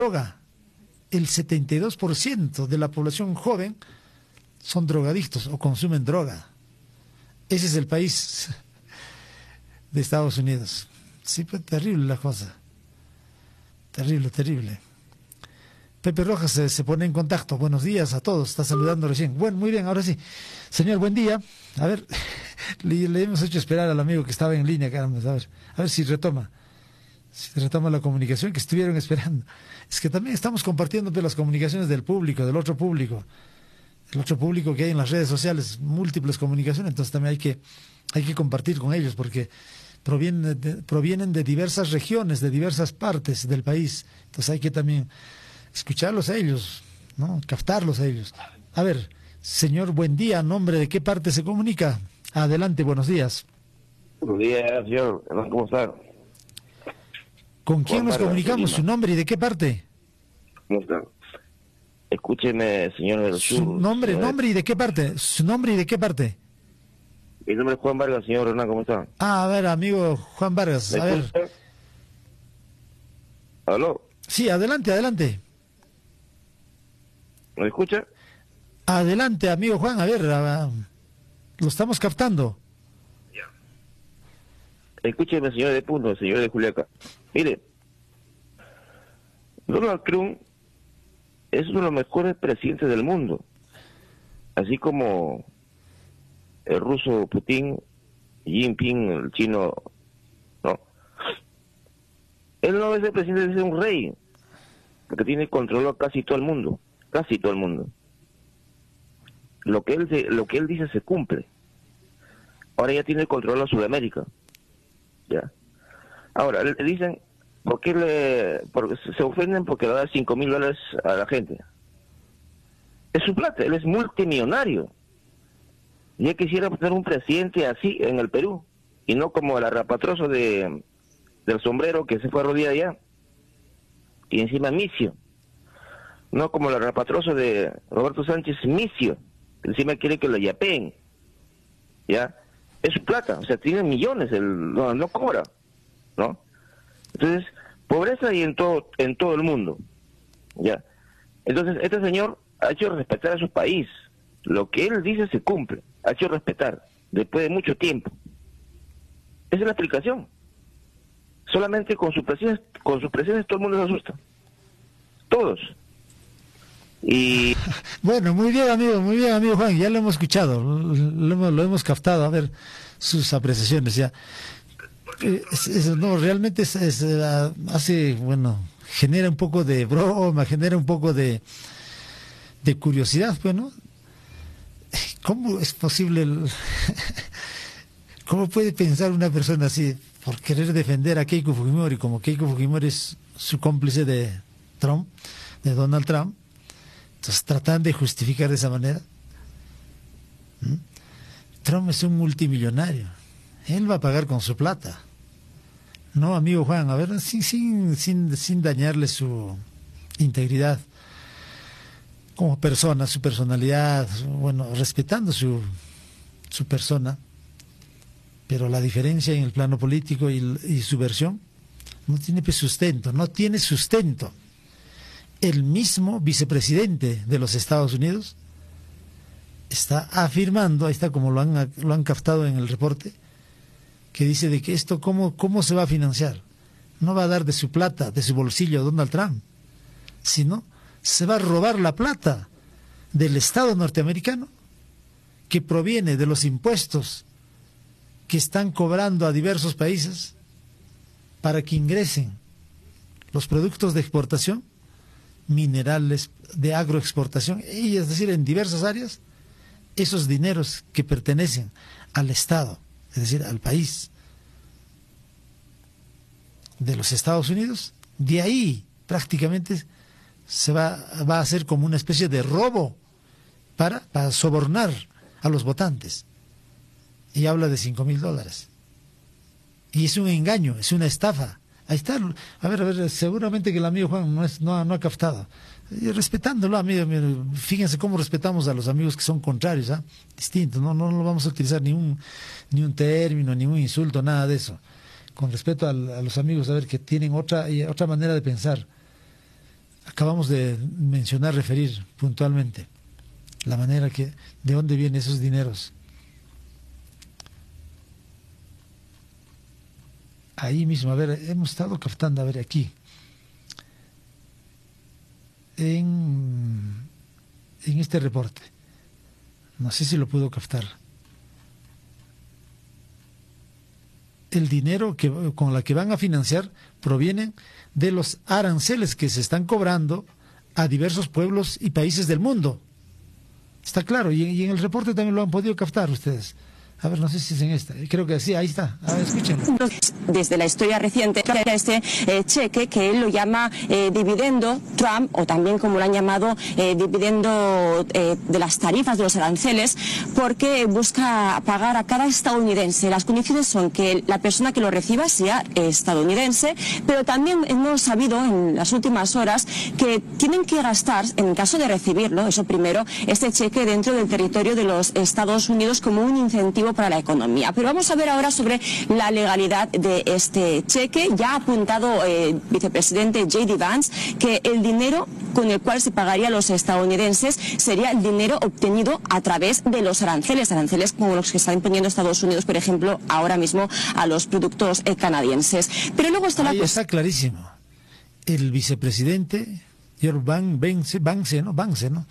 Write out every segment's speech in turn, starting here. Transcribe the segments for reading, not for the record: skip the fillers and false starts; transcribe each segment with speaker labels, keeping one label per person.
Speaker 1: droga. El 72% de la población joven son drogadictos o consumen droga. Ese es el país de Estados Unidos. Sí, pues terrible la cosa. Terrible, terrible. Pepe Rojas se pone en contacto. Buenos días a todos. Está saludando recién. Bueno, muy bien, ahora sí. Señor, buen día. A ver, le hemos hecho esperar al amigo que estaba en línea, caramba. A ver si retoma. Si retoma la comunicación que estuvieron esperando. Es que también estamos compartiendo las comunicaciones del público, del otro público. El otro público que hay en las redes sociales, múltiples comunicaciones. Entonces también hay que compartir con ellos porque provienen de diversas regiones, de diversas partes del país. Entonces hay que también escucharlos a ellos, ¿no? Captarlos a ellos. A ver, señor, buen día. ¿A nombre de qué parte se comunica? Adelante, buenos días.
Speaker 2: Buenos días, señor. ¿Cómo está?
Speaker 1: ¿Con quién nos comunicamos? ¿Su nombre y de qué parte?
Speaker 2: ¿Cómo está? Escúcheme, señor del Sur.
Speaker 1: Su nombre y de qué parte. Su nombre y de qué parte.
Speaker 2: Mi nombre es Juan Vargas, señor Hernán, ¿cómo está?
Speaker 1: Ah, a ver, amigo Juan Vargas, a ver.
Speaker 2: ¿Aló?
Speaker 1: Sí, adelante, adelante.
Speaker 2: ¿Me escucha?
Speaker 1: Adelante, amigo Juan, a ver, lo estamos captando.
Speaker 2: Ya. Escúcheme, señor de Punto, señor de Juliaca. Mire, Donald Trump es uno de los mejores presidentes del mundo, así como el ruso Putin, Xi Jinping, el chino, no. Él no es el presidente, es un rey, porque tiene controlado casi todo el mundo, casi todo el mundo. Lo que él dice se cumple. Ahora ya tiene controlado Sudamérica, ya. Ahora le dicen, porque se ofenden porque le da $5,000 a la gente. Es su plata, él es multimillonario. Ya quisiera tener un presidente así en el Perú, y no como el arrapatroso del sombrero que se fue a rodillas allá, y encima Micio. No como el arrapatroso de Roberto Sánchez Micio, que encima quiere que lo yapeen. ¿Ya? Es su plata, o sea, tiene millones, no cobra, ¿no? Entonces, pobreza hay en todo el mundo, ¿ya? Entonces, este señor ha hecho respetar a su país. Lo que él dice se cumple, ha hecho respetar, después de mucho tiempo. Esa es la explicación. Solamente con sus presiones todo el mundo se asusta. Todos. Y
Speaker 1: bueno, muy bien amigo Juan, ya lo hemos escuchado, lo hemos captado, a ver sus apreciaciones ya. No, realmente hace, bueno, genera un poco de broma, genera un poco de curiosidad, pues, ¿no? ¿Cómo es posible cómo puede pensar una persona así por querer defender a Keiko Fujimori, como Keiko Fujimori es su cómplice de Trump, de Donald Trump? Entonces tratan de justificar de esa manera. Trump es un multimillonario, él va a pagar con su plata. No, amigo Juan, a ver, sin dañarle su integridad como persona, su personalidad, bueno, respetando su persona, pero la diferencia en el plano político y su versión no tiene sustento, no tiene sustento. El mismo vicepresidente de los Estados Unidos está afirmando, ahí está como lo han captado en el reporte, que dice de que esto cómo se va a financiar. No va a dar de su plata, de su bolsillo a Donald Trump, sino se va a robar la plata del Estado norteamericano que proviene de los impuestos que están cobrando a diversos países para que ingresen los productos de exportación, minerales, de agroexportación, y es decir, en diversas áreas, esos dineros que pertenecen al Estado, es decir, al país de los Estados Unidos, de ahí prácticamente se va a hacer como una especie de robo para sobornar a los votantes. Y habla de $5,000. Y es un engaño, es una estafa. Ahí está. A ver, seguramente que el amigo Juan no ha captado. Y respetándolo, amigo, fíjense cómo respetamos a los amigos que son contrarios, ¿ah? Distinto, no lo vamos a utilizar ni un término, ni un insulto, nada de eso. Con respeto a los amigos, a ver, que tienen otra manera de pensar. acabamos de mencionar, referir puntualmente la manera que, de dónde vienen esos dineros. Ahí mismo, a ver, hemos estado captando, a ver, aquí, en este reporte, no sé si lo puedo captar, el dinero con la que van a financiar provienen de los aranceles que se están cobrando a diversos pueblos y países del mundo. Está claro, y en el reporte también lo han podido captar ustedes. A ver, no sé si es en esta. Creo que sí, ahí está. A ver, escúchenlo.
Speaker 3: Desde la historia reciente, este cheque que él lo llama dividendo Trump, o también como lo han llamado dividendo de las tarifas de los aranceles, porque busca pagar a cada estadounidense. Las condiciones son que la persona que lo reciba sea estadounidense, pero también hemos sabido en las últimas horas que tienen que gastar, en el caso de recibirlo, eso primero, este cheque dentro del territorio de los Estados Unidos como un incentivo para la economía. Pero vamos a ver ahora sobre la legalidad de este cheque. Ya ha apuntado el vicepresidente J.D. Vance que el dinero con el cual se pagaría a los estadounidenses sería el dinero obtenido a través de los aranceles como los que está imponiendo Estados Unidos, por ejemplo, ahora mismo a los productos canadienses. Pero luego está
Speaker 1: ahí está clarísimo. El vicepresidente Vance, ¿no?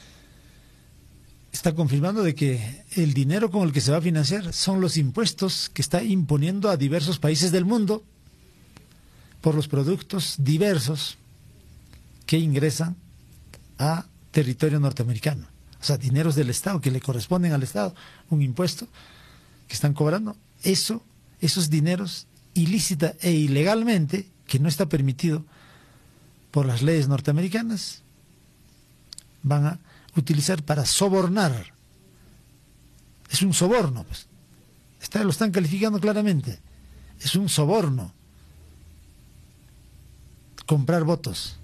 Speaker 1: Está confirmando de que el dinero con el que se va a financiar son los impuestos que está imponiendo a diversos países del mundo por los productos diversos que ingresan a territorio norteamericano. O sea, dineros del Estado que le corresponden al Estado, un impuesto que están cobrando. Esos dineros ilícita e ilegalmente, que no está permitido por las leyes norteamericanas, van a utilizar para sobornar. Es un soborno, pues. Lo están calificando claramente. Es un soborno. Comprar votos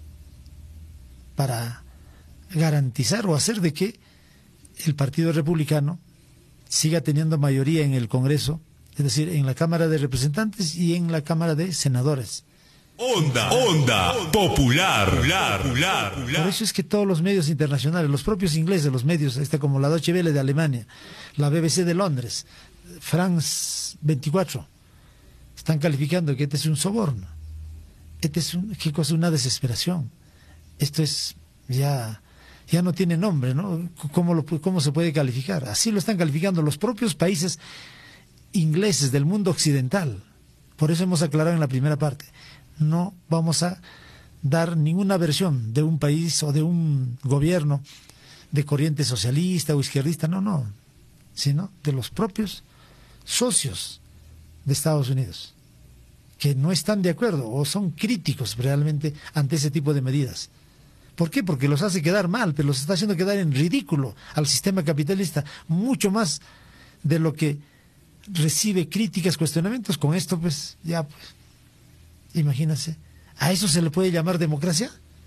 Speaker 1: para garantizar o hacer de que el Partido Republicano siga teniendo mayoría en el Congreso, es decir, en la Cámara de Representantes y en la Cámara de Senadores.
Speaker 4: Onda popular.
Speaker 1: Por eso es que todos los medios internacionales, los propios ingleses, los medios como la Deutsche Welle de Alemania, la BBC de Londres, France 24, están calificando que este es un soborno. ¿Qué cosa? Una desesperación. Esto es ya no tiene nombre, ¿no? ¿Cómo se puede calificar? Así lo están calificando los propios países ingleses del mundo occidental. Por eso hemos aclarado en la primera parte. No vamos a dar ninguna versión de un país o de un gobierno de corriente socialista o izquierdista, no, sino de los propios socios de Estados Unidos, que no están de acuerdo o son críticos realmente ante ese tipo de medidas. ¿Por qué? Porque los hace quedar mal, pero los está haciendo quedar en ridículo al sistema capitalista, mucho más de lo que recibe críticas, cuestionamientos. Con esto, pues, ya, pues, imagínense, ¿a eso se le puede llamar democracia?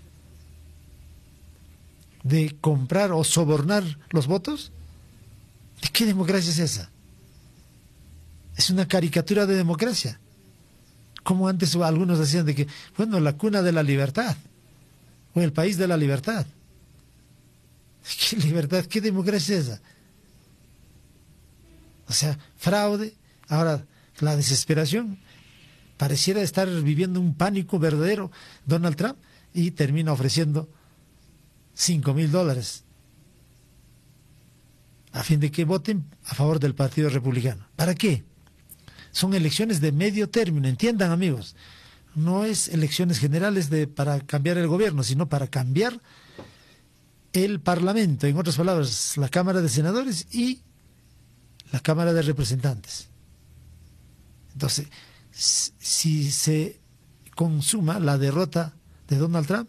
Speaker 1: ¿De comprar o sobornar los votos? ¿De qué democracia es esa? Es una caricatura de democracia. Como antes algunos decían de que, bueno, la cuna de la libertad, o el país de la libertad. ¿Qué libertad? ¿Qué democracia es esa? O sea, fraude, ahora la desesperación. Pareciera estar viviendo un pánico verdadero Donald Trump y termina ofreciendo $5,000 a fin de que voten a favor del Partido Republicano. ¿Para qué? Son elecciones de medio término, entiendan, amigos. No es elecciones generales para cambiar el gobierno, sino para cambiar el Parlamento, en otras palabras, la Cámara de Senadores y la Cámara de Representantes. Entonces, si se consuma la derrota de Donald Trump,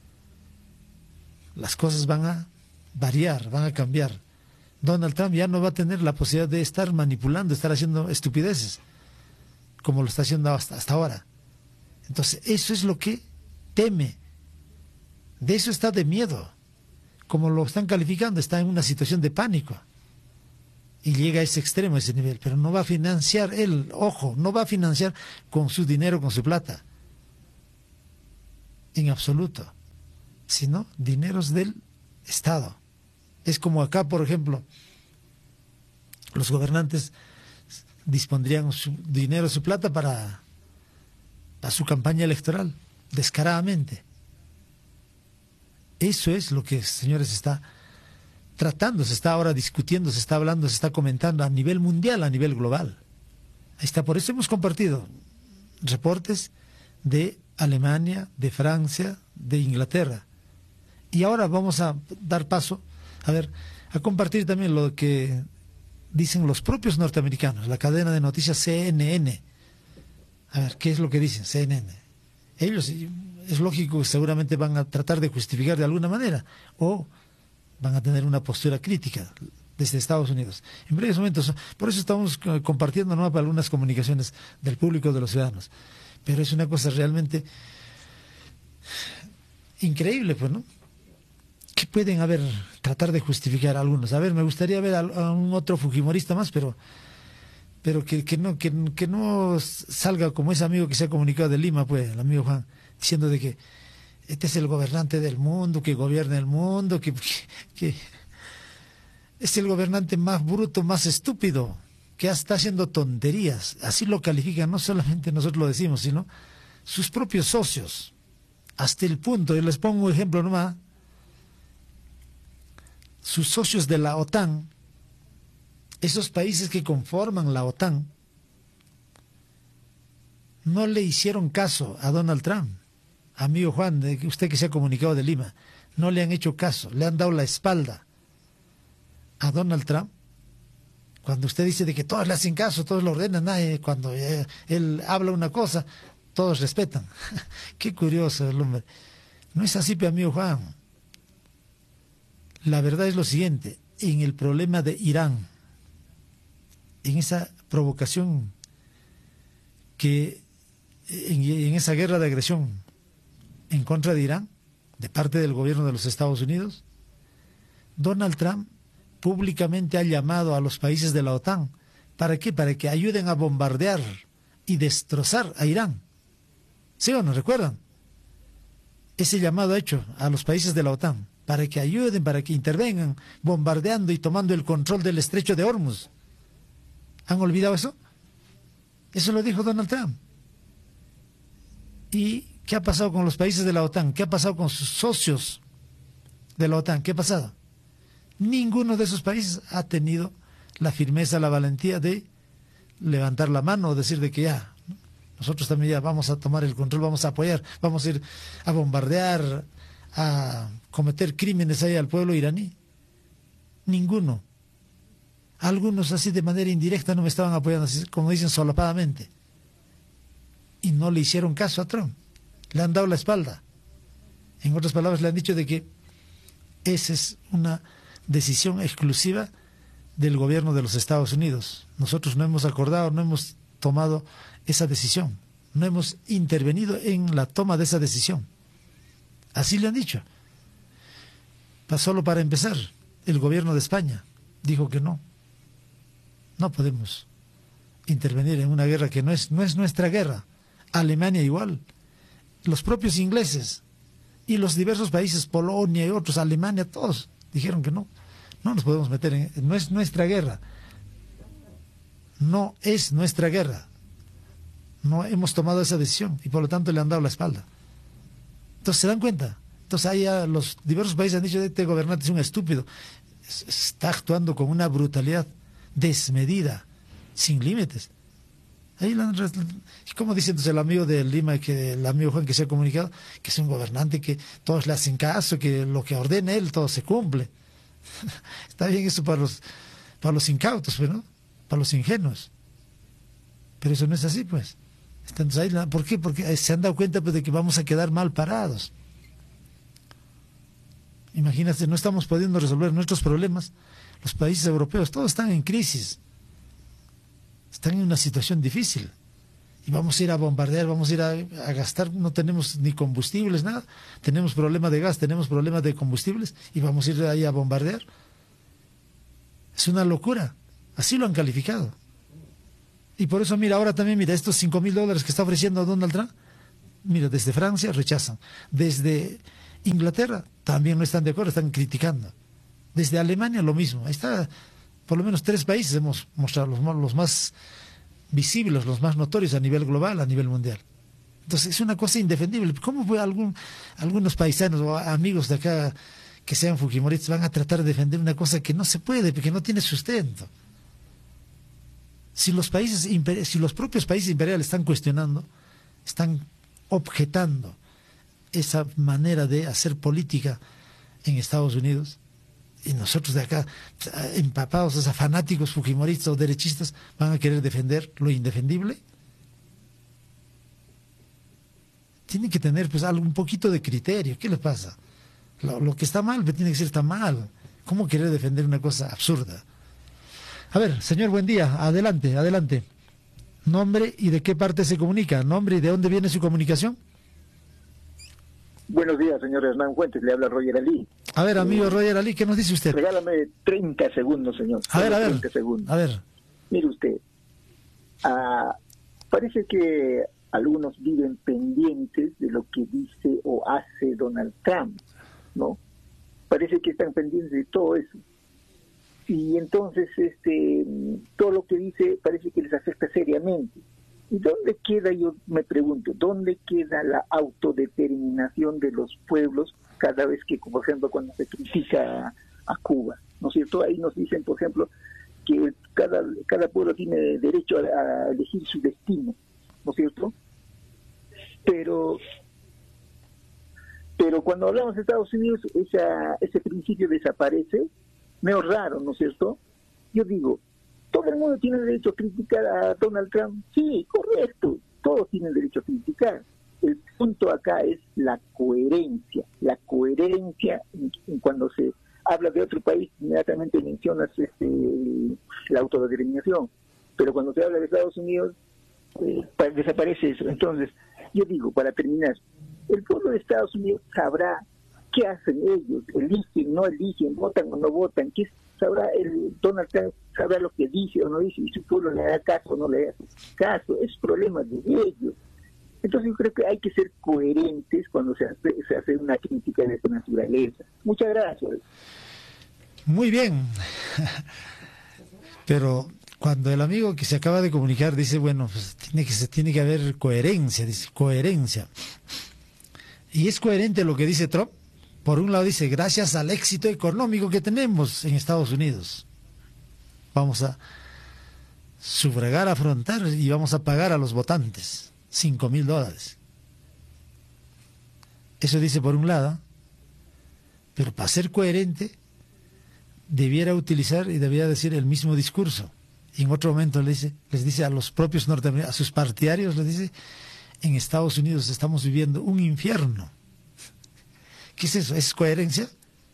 Speaker 1: las cosas van a variar, van a cambiar. Donald Trump ya no va a tener la posibilidad de estar manipulando, estar haciendo estupideces, como lo está haciendo hasta ahora. Entonces, eso es lo que teme. De eso está de miedo. Como lo están calificando, está en una situación de pánico. Y llega a ese extremo, a ese nivel. Pero no va a financiar él, ojo, no va a financiar con su dinero, con su plata. En absoluto. sino dineros del Estado. Es como acá, por ejemplo, los gobernantes dispondrían su dinero, su plata para su campaña electoral, descaradamente. Eso es lo que, señores, se está tratando, se está ahora discutiendo, se está hablando, se está comentando a nivel mundial, a nivel global. Ahí está, por eso hemos compartido reportes de Alemania, de Francia, de Inglaterra. Y ahora vamos a dar paso, a compartir también lo que dicen los propios norteamericanos, la cadena de noticias CNN. A ver, ¿qué es lo que dicen CNN? Ellos, es lógico que seguramente van a tratar de justificar de alguna manera, o van a tener una postura crítica desde Estados Unidos. En breves momentos, por eso estamos compartiendo, ¿no?, algunas comunicaciones del público, de los ciudadanos. Pero es una cosa realmente increíble, pues, ¿no? Que pueden tratar de justificar algunos. A ver, me gustaría ver a un otro fujimorista más, pero que no salga como ese amigo que se ha comunicado de Lima, pues, el amigo Juan, diciendo de que este es el gobernante del mundo, que gobierna el mundo, que es el gobernante más bruto, más estúpido, que está haciendo tonterías. Así lo califican, no solamente nosotros lo decimos, sino sus propios socios. Hasta el punto, y les pongo un ejemplo nomás, sus socios de la OTAN, esos países que conforman la OTAN, no le hicieron caso a Donald Trump. Amigo Juan, usted que se ha comunicado de Lima, no le han hecho caso, le han dado la espalda a Donald Trump. Cuando usted dice de que todos le hacen caso, todos lo ordenan, cuando él habla una cosa, todos respetan. Qué curioso el hombre. No es así, amigo Juan. La verdad es lo siguiente, en el problema de Irán, en esa provocación, en esa guerra de agresión en contra de Irán, de parte del gobierno de los Estados Unidos, Donald Trump públicamente ha llamado a los países de la OTAN. ¿Para qué? Para que ayuden a bombardear y destrozar a Irán. ¿Sí o no recuerdan? Ese llamado ha hecho a los países de la OTAN, para que ayuden, para que intervengan, bombardeando y tomando el control del estrecho de Hormuz. ¿Han olvidado eso? Eso lo dijo Donald Trump. ¿Y qué ha pasado con los países de la OTAN? ¿Qué ha pasado con sus socios de la OTAN? ¿Qué ha pasado? Ninguno de esos países ha tenido la firmeza, la valentía de levantar la mano o decir de que ya, nosotros también ya vamos a tomar el control, vamos a apoyar, vamos a ir a bombardear, a cometer crímenes ahí al pueblo iraní. Ninguno. Algunos así de manera indirecta no me estaban apoyando, así como dicen, solapadamente. Y no le hicieron caso a Trump. Le han dado la espalda. En otras palabras, le han dicho de que esa es una decisión exclusiva del gobierno de los Estados Unidos. Nosotros no hemos acordado, no hemos tomado esa decisión. No hemos intervenido en la toma de esa decisión. Así le han dicho. Solo para empezar, el gobierno de España dijo que no podemos intervenir en una guerra que no es nuestra guerra. Alemania igual, los propios ingleses y los diversos países, Polonia y otros, Alemania, todos dijeron que no nos podemos meter no es nuestra guerra, no es nuestra guerra, no hemos tomado esa decisión y por lo tanto le han dado la espalda. Entonces, ¿se dan cuenta? Entonces ahí los diversos países han dicho, este gobernante es un estúpido, está actuando con una brutalidad desmedida, sin límites. Ahí, como dice entonces el amigo de Lima, el amigo Juan que se ha comunicado, que es un gobernante que todos le hacen caso, que lo que ordena él, todo se cumple. Está bien eso para los incautos, ¿no? Para los ingenuos. Pero eso no es así, pues. Entonces, ahí, ¿por qué? Porque se han dado cuenta, pues, de que vamos a quedar mal parados. Imagínate, no estamos pudiendo resolver nuestros problemas. Los países europeos, todos están en crisis. Están en una situación difícil. Y vamos a ir a bombardear, vamos a ir a gastar, no tenemos ni combustibles, nada. Tenemos problemas de gas, tenemos problemas de combustibles y vamos a ir ahí a bombardear. Es una locura. Así lo han calificado. Y por eso, mira, ahora también, mira, estos $5,000 que está ofreciendo Donald Trump, mira, desde Francia rechazan. Desde Inglaterra también no están de acuerdo, están criticando. Desde Alemania lo mismo. Ahí está, por lo menos 3 países hemos mostrado, los más visibles, los más notorios a nivel global, a nivel mundial. Entonces es una cosa indefendible. ¿Cómo puede algunos paisanos o amigos de acá que sean fujimoristas van a tratar de defender una cosa que no se puede, porque no tiene sustento? Si los propios países imperiales están cuestionando, están objetando esa manera de hacer política en Estados Unidos, y nosotros de acá, empapados, esos fanáticos fujimoristas o derechistas, van a querer defender lo indefendible. Tienen que tener pues un poquito de criterio. ¿Qué les pasa? Lo que está mal, tiene que ser está mal. ¿Cómo querer defender una cosa absurda? A ver, señor, buen día. Adelante, adelante. Nombre y de qué parte se comunica. Nombre y de dónde viene su comunicación.
Speaker 5: Buenos días, señor Hernán Fuentes. Le habla Roger Ali.
Speaker 1: A ver, amigo Roger Ali, ¿qué nos dice usted?
Speaker 5: Regálame 30 segundos, señor.
Speaker 1: A ver.
Speaker 5: 30 segundos.
Speaker 1: A ver.
Speaker 5: Mire usted, parece que algunos viven pendientes de lo que dice o hace Donald Trump, ¿no? Parece que están pendientes de todo eso. Y entonces todo lo que dice parece que les afecta seriamente. ¿Y dónde queda, yo me pregunto, dónde queda la autodeterminación de los pueblos cada vez que, por ejemplo, cuando se critica a Cuba, ¿no es cierto? Ahí nos dicen, por ejemplo, que cada pueblo tiene derecho a elegir su destino, ¿no es cierto? Pero cuando hablamos de Estados Unidos, ese principio desaparece, medio raro, ¿no es cierto? Yo digo, ¿todo el mundo tiene derecho a criticar a Donald Trump? Sí, correcto, todos tienen derecho a criticar. El punto acá es la coherencia en cuando se habla de otro país, inmediatamente mencionas la autodeterminación, pero cuando se habla de Estados Unidos, desaparece eso. Entonces, yo digo, para terminar, el pueblo de Estados Unidos sabrá qué hacen ellos, eligen, no eligen, votan o no votan, qué sabrá Donald Trump, sabrá lo que dice o no dice, y su pueblo le da caso o no le da caso, es problema de ellos. Entonces yo creo que hay que ser coherentes cuando se hace una crítica de esta naturaleza. Muchas gracias.
Speaker 1: Muy bien. Pero cuando el amigo que se acaba de comunicar dice, bueno, pues tiene que haber coherencia, dice, coherencia. Y es coherente lo que dice Trump. Por un lado dice, gracias al éxito económico que tenemos en Estados Unidos, vamos a sufragar, afrontar y vamos a pagar a los votantes $5,000. Eso dice por un lado, pero para ser coherente debiera utilizar y debiera decir el mismo discurso. Y en otro momento les dice a los propios norteamericanos, a sus partidarios, les dice, en Estados Unidos estamos viviendo un infierno. ¿Qué es eso? ¿Es coherencia?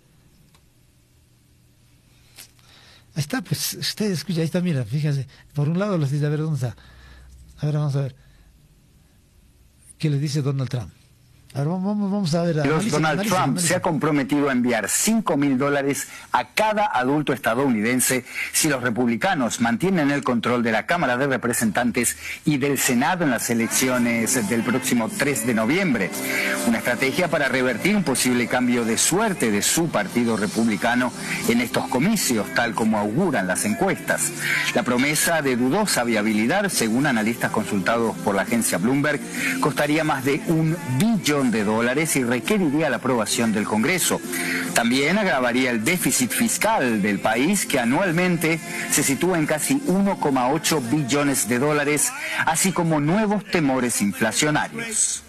Speaker 1: Ahí está, pues, usted escucha, ahí está, mira, fíjense. Por un lado les dice, a ver, ¿dónde está? A ver, vamos a ver. ¿Qué le dice Donald Trump? A ver, vamos a ver.
Speaker 6: Donald Trump se ha comprometido a enviar $5,000 a cada adulto estadounidense si los republicanos mantienen el control de la Cámara de Representantes y del Senado en las elecciones del próximo 3 de noviembre. Una estrategia para revertir un posible cambio de suerte de su partido republicano en estos comicios, tal como auguran las encuestas. La promesa de dudosa viabilidad, según analistas consultados por la agencia Bloomberg, costaría más de $1 billón y requeriría la aprobación del Congreso. También agravaría el déficit fiscal del país, que anualmente se sitúa en casi $1,8 billones, así como nuevos temores inflacionarios.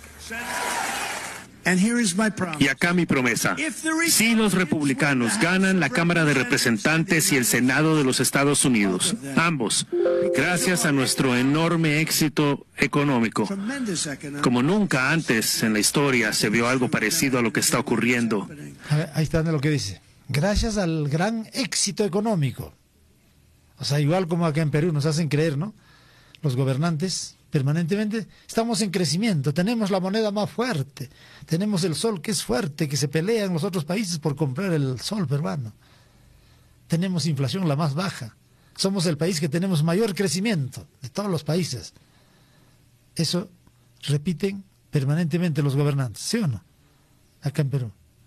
Speaker 7: Y acá mi promesa. Si los republicanos ganan la Cámara de Representantes y el Senado de los Estados Unidos, ambos, gracias a nuestro enorme éxito económico, como nunca antes en la historia se vio algo parecido a lo que está ocurriendo.
Speaker 1: Ahí está lo que dice. Gracias al gran éxito económico. O sea, igual como acá en Perú nos hacen creer, ¿no? Los gobernantes permanentemente, estamos en crecimiento, tenemos la moneda más fuerte, tenemos el sol que es fuerte, que se pelea en los otros países por comprar el sol peruano, tenemos inflación la más baja, somos el país que tenemos mayor crecimiento de todos los países. Eso repiten permanentemente los gobernantes, ¿sí o no? Acá en Perú.